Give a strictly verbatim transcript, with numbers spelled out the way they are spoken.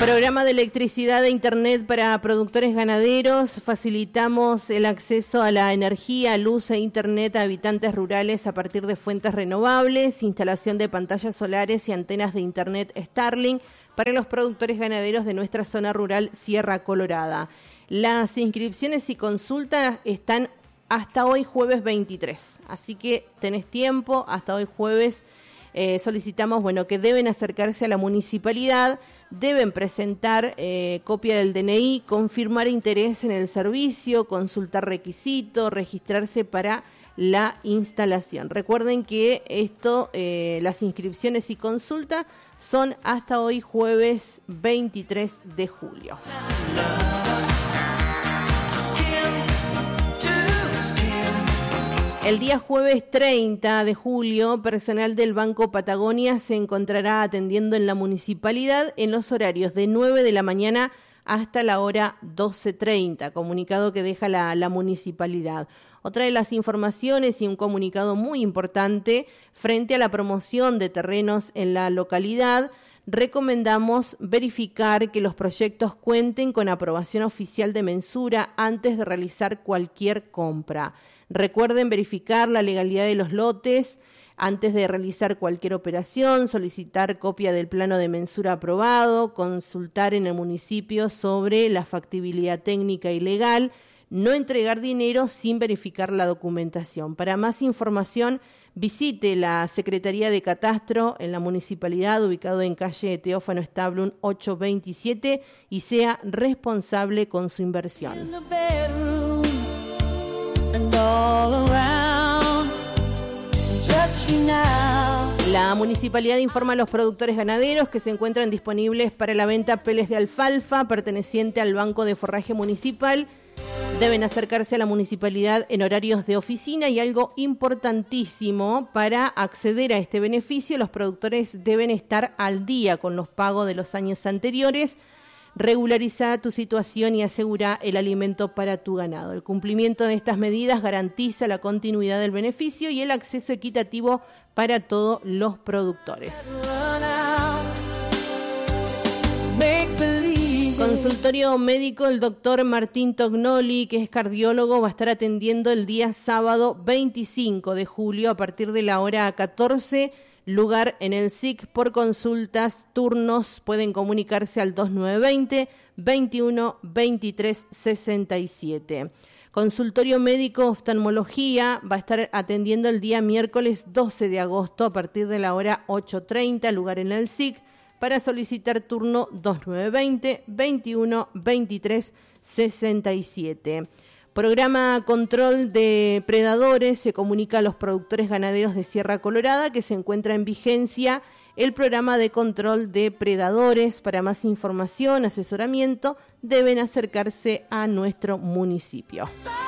Programa de electricidad e internet para productores ganaderos. Facilitamos el acceso a la energía, luz e internet a habitantes rurales a partir de fuentes renovables, instalación de pantallas solares y antenas de internet Starlink para los productores ganaderos de nuestra zona rural Sierra Colorada. Las inscripciones y consultas están hasta hoy jueves veintitrés, así que tenés tiempo, hasta hoy jueves eh, solicitamos bueno que deben acercarse a la municipalidad, deben presentar eh, copia del D N I, confirmar interés en el servicio, consultar requisitos, registrarse para la instalación. Recuerden que esto, eh, las inscripciones y consulta son hasta hoy jueves veintitrés de julio. El día jueves treinta de julio, personal del Banco Patagonia se encontrará atendiendo en la municipalidad en los horarios de nueve de la mañana hasta la hora doce treinta, comunicado que deja la, la municipalidad. Otra de las informaciones y un comunicado muy importante frente a la promoción de terrenos en la localidad, recomendamos verificar que los proyectos cuenten con aprobación oficial de mensura antes de realizar cualquier compra. Recuerden verificar la legalidad de los lotes antes de realizar cualquier operación, solicitar copia del plano de mensura aprobado, consultar en el municipio sobre la factibilidad técnica y legal, no entregar dinero sin verificar la documentación. Para más información, visite la Secretaría de Catastro en la municipalidad, ubicado en calle Teófano Stablum ochocientos veintisiete, y sea responsable con su inversión. La municipalidad informa a los productores ganaderos que se encuentran disponibles para la venta peles de alfalfa perteneciente al Banco de Forraje Municipal. Deben acercarse a la municipalidad en horarios de oficina, y algo importantísimo: para acceder a este beneficio, los productores deben estar al día con los pagos de los años anteriores. Regulariza tu situación y asegura el alimento para tu ganado. El cumplimiento de estas medidas garantiza la continuidad del beneficio y el acceso equitativo para todos los productores. Consultorio médico, el doctor Martín Tognoli, que es cardiólogo, va a estar atendiendo el día sábado veinticinco de julio a partir de la hora catorce. Lugar en el S I C. Por consultas, turnos, pueden comunicarse al dos nueve dos cero, veintiuno, veintitrés, sesenta y siete. Consultorio médico oftalmología va a estar atendiendo el día miércoles doce de agosto a partir de la hora ocho treinta, lugar en el S I C. Para solicitar turno dos nueve dos cero, veintiuno, veintitrés, sesenta y siete. Programa Control de Predadores se comunica a los productores ganaderos de Sierra Colorada que se encuentra en vigencia el programa de control de predadores. Para más información, asesoramiento, deben acercarse a nuestro municipio.